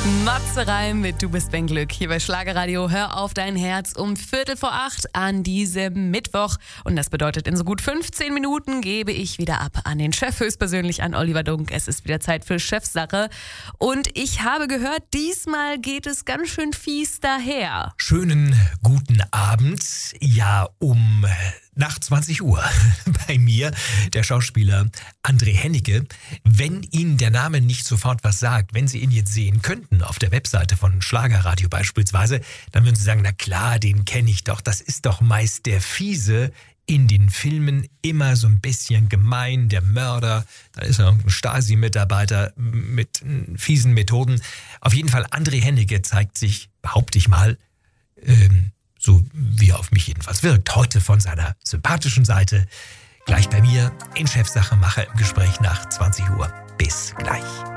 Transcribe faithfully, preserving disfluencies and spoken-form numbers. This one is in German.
Matze Reim mit Du bist mein Glück. Hier bei Schlagerradio. Hör auf dein Herz um Viertel vor acht an diesem Mittwoch. Und das bedeutet, in so gut fünfzehn Minuten gebe ich wieder ab an den Chef, höchstpersönlich an Oliver Dunk. Es ist wieder Zeit für Chefsache. Und ich habe gehört, diesmal geht es ganz schön fies daher. Schönen guten Abend. Ja, um nach zwanzig Uhr bei mir der Schauspieler André Hennecke. Wenn Ihnen der Name nicht sofort was sagt, wenn Sie ihn jetzt sehen könnten auf der Webseite von Schlagerradio beispielsweise, dann würden Sie sagen, na klar, den kenne ich doch. Das ist doch meist der Fiese in den Filmen, immer so ein bisschen gemein, der Mörder. Da ist er ein Stasi-Mitarbeiter mit fiesen Methoden. Auf jeden Fall, André Hennecke zeigt sich, behaupte ich mal, ähm, so wie er auf mich jedenfalls wirkt, heute von seiner sympathischen Seite. Gleich bei mir in Chefsache Macher im Gespräch nach zwanzig Uhr. Bis gleich.